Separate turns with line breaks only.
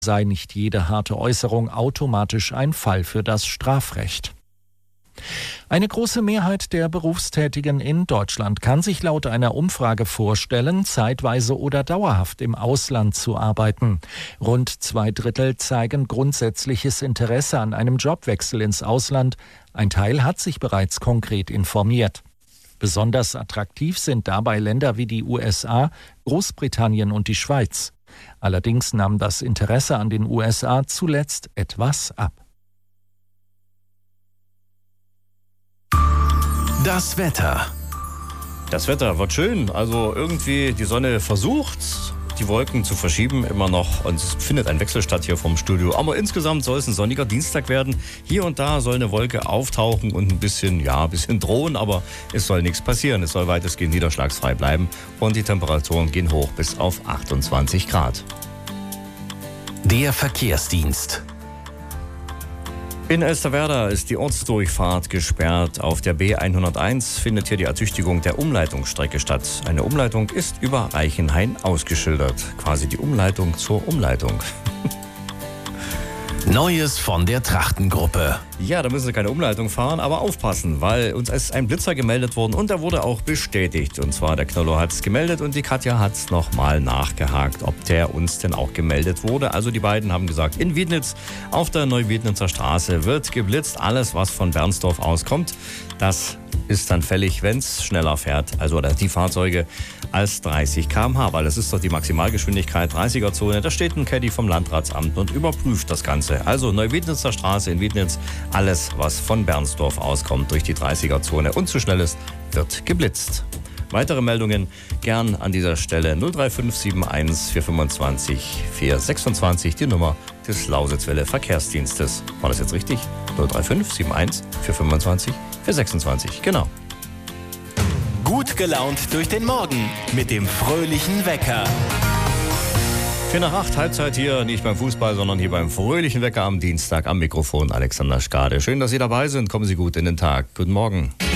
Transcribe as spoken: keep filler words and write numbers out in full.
sei nicht jede harte Äußerung automatisch ein Fall für das Strafrecht. Eine große Mehrheit der Berufstätigen in Deutschland kann sich laut einer Umfrage vorstellen, zeitweise oder dauerhaft im Ausland zu arbeiten. Rund zwei Drittel zeigen grundsätzliches Interesse an einem Jobwechsel ins Ausland. Ein Teil hat sich bereits konkret informiert. Besonders attraktiv sind dabei Länder wie die U S A, Großbritannien und die Schweiz. Allerdings nahm das Interesse an den U S A zuletzt etwas ab.
Das Wetter.
Das Wetter wird schön. Also irgendwie die Sonne versucht, die Wolken zu verschieben immer noch. Und es findet ein Wechsel statt hier vom Studio. Aber insgesamt soll es ein sonniger Dienstag werden. Hier und da soll eine Wolke auftauchen und ein bisschen, ja, ein bisschen drohen. Aber es soll nichts passieren. Es soll weitestgehend niederschlagsfrei bleiben. Und die Temperaturen gehen hoch bis auf achtundzwanzig Grad.
Der Verkehrsdienst.
In Elsterwerda ist die Ortsdurchfahrt gesperrt. Auf der B hunderteins findet hier die Ertüchtigung der Umleitungsstrecke statt. Eine Umleitung ist über Reichenhain ausgeschildert. Quasi die Umleitung zur Umleitung.
Neues von der Trachtengruppe.
Ja, da müssen Sie keine Umleitung fahren, aber aufpassen, weil uns ist ein Blitzer gemeldet worden und der wurde auch bestätigt. Und zwar der Knollo hat es gemeldet und die Katja hat es nochmal nachgehakt, ob der uns denn auch gemeldet wurde. Also die beiden haben gesagt, in Wiednitz auf der Neuwiednitzer Straße wird geblitzt. Alles, was von Bernsdorf auskommt, das ist dann fällig, wenn es schneller fährt, also oder die Fahrzeuge als dreißig Kilometer pro Stunde, weil das ist doch die Maximalgeschwindigkeit, dreißiger Zone. Da steht ein Caddy vom Landratsamt und überprüft das Ganze. Also Neuwiednitzer Straße in Wiednitz, alles, was von Bernsdorf auskommt durch die dreißiger Zone und zu schnell ist, wird geblitzt. Weitere Meldungen gern an dieser Stelle null drei fünf sieben eins vier fünfundzwanzig vier sechsundzwanzig, die Nummer des Lausitzwelle Verkehrsdienstes. War das jetzt richtig? null drei fünf sieben eins vier fünfundzwanzig vier sechsundzwanzig, genau.
Gut gelaunt durch den Morgen mit dem fröhlichen Wecker.
vier nach acht, Halbzeit hier, nicht beim Fußball, sondern hier beim fröhlichen Wecker am Dienstag am Mikrofon Alexander Skade. Schön, dass Sie dabei sind. Kommen Sie gut in den Tag. Guten Morgen.